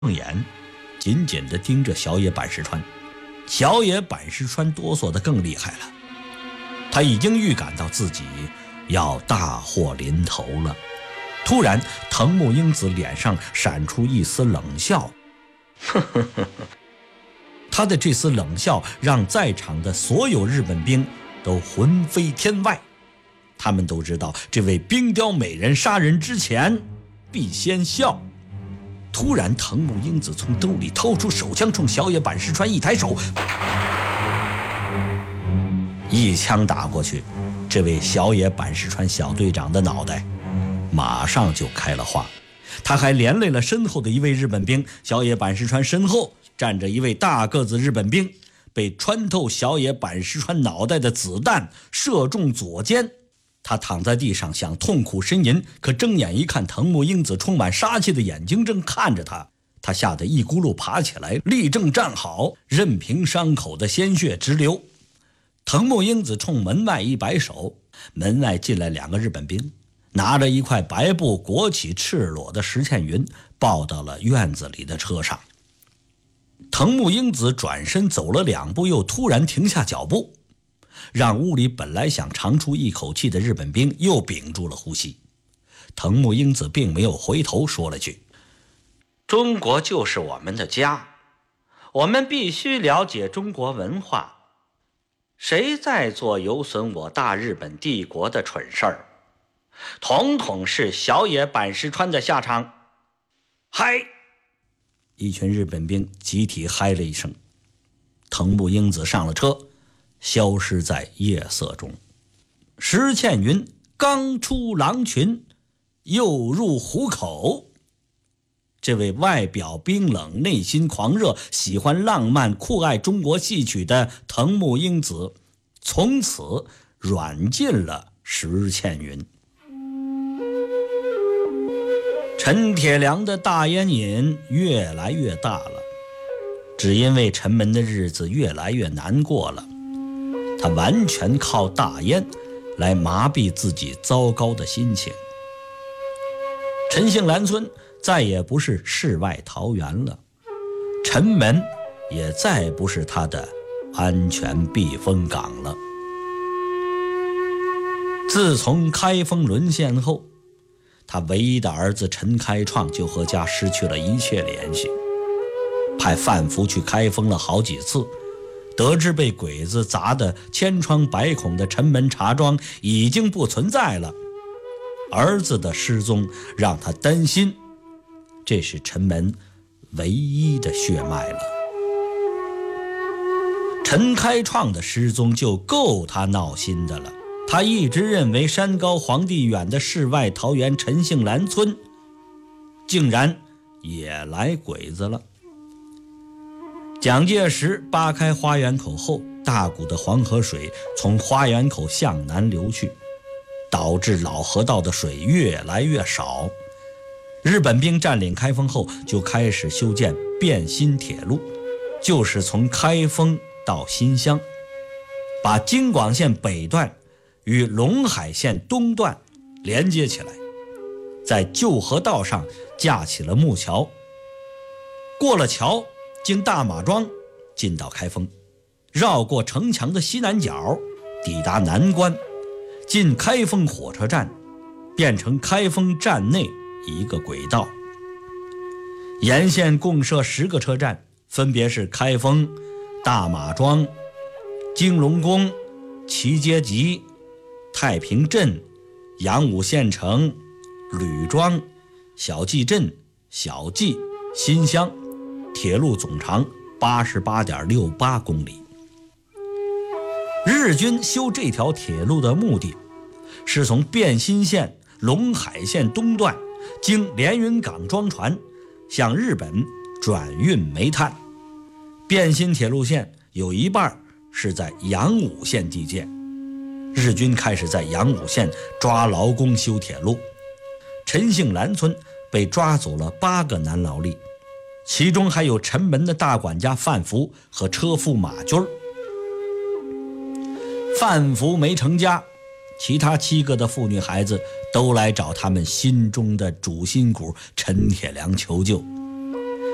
眼紧紧地盯着小野板石川。小野板石川哆嗦得更厉害了，他已经预感到自己要大祸临头了。突然，藤木英子脸上闪出一丝冷笑，他的这丝冷笑让在场的所有日本兵都魂飞天外。他们都知道，这位冰雕美人杀人之前必先笑。突然，藤木英子从兜里掏出手枪，冲小野板石川一抬手，一枪打过去，这位小野板石川小队长的脑袋马上就开了花。他还连累了身后的一位日本兵。小野板石川身后站着一位大个子日本兵，被穿透小野板石川脑袋的子弹射中左肩。他躺在地上想痛苦呻吟，可睁眼一看，藤木英子充满杀气的眼睛正看着他。他吓得一咕噜爬起来，立正站好，任凭伤口的鲜血直流。藤木英子冲门外一摆手，门外进来2个日本兵，拿着一块白布裹起赤裸的石茜云，抱到了院子里的车上。藤木英子转身走了2步，又突然停下脚步，让屋里本来想长出一口气的日本兵又屏住了呼吸。藤木英子并没有回头，说了句：“中国就是我们的家，我们必须了解中国文化。谁在做有损我大日本帝国的蠢事儿，统统是小野板石川的下场。”嗨！一群日本兵集体嗨了一声。藤木英子上了车，消失在夜色中。石茜云刚出狼群，又入虎口。这位外表冰冷、内心狂热、喜欢浪漫、酷爱中国戏曲的藤木英子，从此软禁了石茜云。陈铁良的大烟瘾越来越大了，只因为沉闷的日子越来越难过了。他完全靠大烟来麻痹自己糟糕的心情。陈姓兰村再也不是世外桃源了，城门也再不是他的安全避风港了。自从开封沦陷后，他唯一的儿子陈开创就和家失去了一切联系，派范福去开封了好几次，得知被鬼子砸得千疮百孔的陈门茶庄已经不存在了。儿子的失踪让他担心，这是陈门唯一的血脉了。陈开创的失踪就够他闹心的了。他一直认为山高皇帝远的世外桃源陈姓兰村竟然也来鬼子了。蒋介石扒开花园口后，大股的黄河水从花园口向南流去，导致老河道的水越来越少。日本兵占领开封后，就开始修建汴新铁路，就是从开封到新乡，把京广线北段与陇海线东段连接起来，在旧河道上架起了木桥，过了桥，经大马庄进到开封，绕过城墙的西南角，抵达南关，进开封火车站，变成开封站内一个轨道。沿线共设10个车站，分别是开封、大马庄、金龙宫、齐街集、太平镇、阳武县城、吕庄、小季镇、小季、新乡。铁路总长 88.68 公里。日军修这条铁路的目的是从汴新线陇海线东段经连云港装船向日本转运煤炭。汴新铁路线有一半是在阳武县地界，日军开始在阳武县抓劳工修铁路。陈姓兰村被抓走了8个男劳力，其中还有陈门的大管家范福和车夫马军。范福没成家，其他7个的妇女孩子都来找他们心中的主心骨陈铁良求救。